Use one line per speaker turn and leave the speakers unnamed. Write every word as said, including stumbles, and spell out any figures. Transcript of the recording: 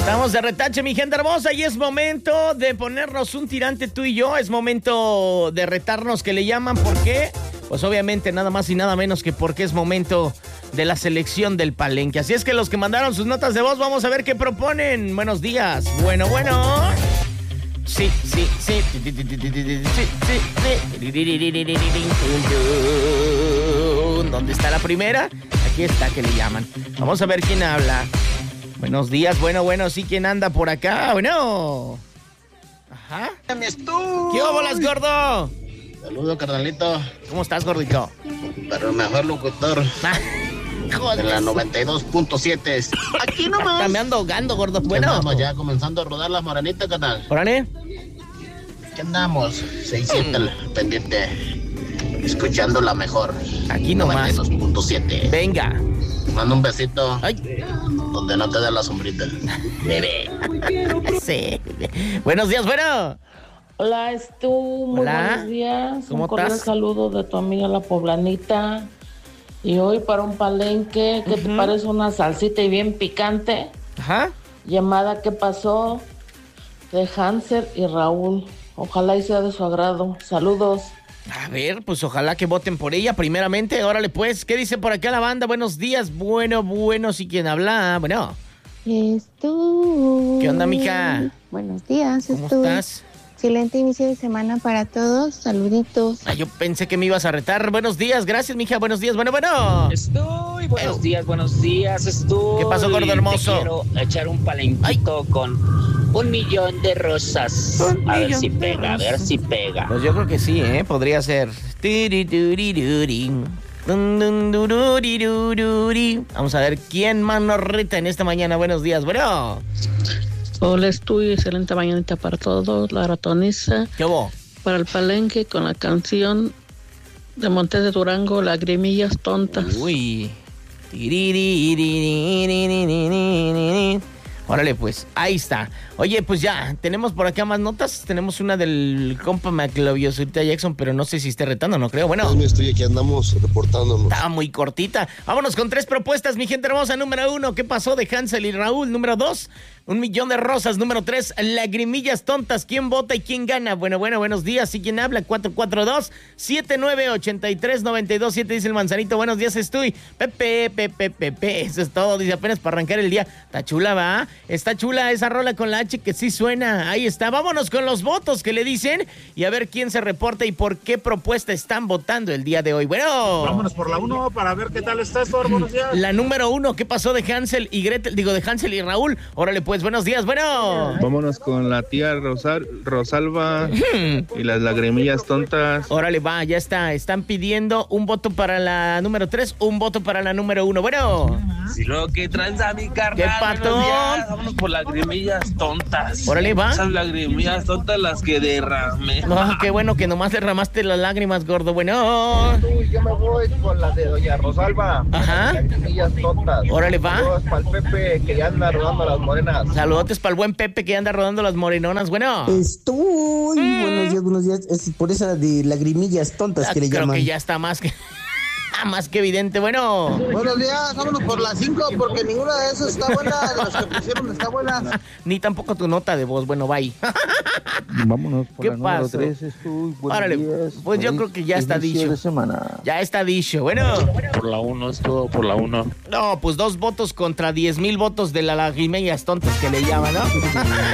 Estamos de retache, mi gente hermosa, y es momento de ponernos un tirante tú y yo. Es momento de retarnos, que le llaman. ¿Por qué? Pues obviamente nada más y nada menos que porque es momento de la selección del Palenque. Así es que los que mandaron sus notas de voz, vamos a ver qué proponen. Buenos días. Bueno, bueno. Sí, sí, sí. Sí, sí, sí. ¿Dónde está la primera? Aquí está, que le llaman. Vamos a ver quién habla. Buenos días, bueno, bueno, sí, ¿quién anda por acá? Bueno. Ajá. ¿Qué óbolas, gordo?
Saludos, carnalito.
¿Cómo estás, gordito?
Pero el mejor locutor
Ah,
de la noventa y dos punto siete. Aquí nomás.
me ando ahogando, gordo.
Bueno.
Bueno.
Estamos ya comenzando a rodar las morenitas, carnal.
¿Órale?
¿Qué andamos? seis siete mm. pendiente. Escuchando la mejor.
Aquí nomás.
noventa y dos punto siete.
Venga.
Manda un besito.
Ay.
Donde no te dé la sombrita. Bebé.
Sí. Buenos días, bueno.
Hola, Estu, muy
Hola.
buenos días.
¿Cómo
un cordial
estás?
saludo de tu amiga la poblanita. Y hoy para un palenque, ¿qué te
Ujú.
parece una salsita y bien picante?
Ajá.
Llamada ¿Qué pasó? De Hansel y Raúl. Ojalá y sea de su agrado. Saludos.
A ver, pues ojalá que voten por ella primeramente. Órale, pues, ¿qué dice por acá la banda? Buenos días, bueno, bueno, sí, ¿quién habla? Bueno,
Estu.
¿qué onda, mija?
Buenos días,
¿Cómo
Estu.
estás?
Excelente inicio de semana para todos. Saluditos.
Ah, yo pensé que me ibas a retar. Buenos días, gracias, mija, buenos días, bueno, bueno.
Estoy, buenos
Eh.
días, buenos días, estoy.
¿Qué pasó, gordo hermoso?
Te quiero echar un palenquito con un millón de rosas.
Un
a ver
millón
si
de
pega, a ver
rosas.
si pega.
Pues yo creo que sí, ¿eh? Podría ser. Tiriturirurí. Dun, dun, dururirururi. Vamos a ver quién más nos reta en esta mañana. Buenos días, bueno.
Hola, estoy excelente mañanita para todos. La ratoniza
¿Qué hubo?
para el palenque con la canción de Montes de Durango, Lagrimillas Tontas.
Uy. Tiriririririririririririri. Órale, pues, ahí está. Oye, pues ya, tenemos por acá más notas. Tenemos una del compa Macloviosurita Jackson, pero no sé si esté retando, no creo. Bueno,
Estoy aquí, andamos reportándonos.
estaba muy cortita. Vámonos con tres propuestas, mi gente hermosa. Número uno, ¿qué pasó de Hansel y Raúl? Número dos, un millón de rosas. Número tres, lagrimillas tontas. ¿Quién vota y quién gana? Bueno, bueno, buenos días. ¿Y quién habla? cuatro cuatro dos, siete nueve ocho tres, nueve dos siete, dice el Manzanito. Buenos días, estoy. Pepe, Pepe, Pepe. Eso es todo, dice, apenas para arrancar el día. Está chula, ¿va? Está chula esa rola con la H que sí suena. Ahí está. Vámonos con los votos que le dicen y a ver quién se reporta y por qué propuesta están votando el día de hoy. Bueno.
Vámonos por la uno para ver qué tal está esto. Buenos días.
La número uno, ¿qué pasó de Hansel y Gretel? Digo, de Hansel y Raúl. Órale, pues, buenos días, bueno.
Vámonos con la tía Rosal, Rosalba y las lagrimillas tontas.
Órale, va, ya está. Están pidiendo un voto para la número tres, un voto para la número uno. Bueno.
Si lo que tranza mi carnal.
¿Qué pato?
buenos días. Vámonos por lagrimillas tontas.
Órale, va.
Esas lagrimillas tontas las que derramé.
No, qué bueno que nomás derramaste las lágrimas, gordo. Bueno.
Yo me voy con la de Doña Rosalba.
Ajá.
Lagrimillas tontas.
Órale, va.
Saludos para el Pepe que ya anda rodando las morenas.
Saludotes para el buen Pepe que anda rodando las morenonas. Bueno.
Estoy.
Mm.
Buenos días, buenos días. Es por esa de lagrimillas tontas que le
Creo
llaman.
que ya está más que... más que evidente. Bueno.
Buenos días, vámonos por las cinco porque ninguna de esas está buena. De las que pusieron está buena.
Ni tampoco tu nota de voz. Bueno, bye.
Vámonos por
¿Qué
la número
pasó?
tres. Estoy. Buenos
Órale,
días.
pues yo
Feliz
creo que ya está
inicio
dicho.
de semana.
Ya está dicho. Bueno.
Por la uno, es todo por la uno.
No, pues dos votos contra diez mil votos de las lagrimillas tontas que le llaman, ¿no?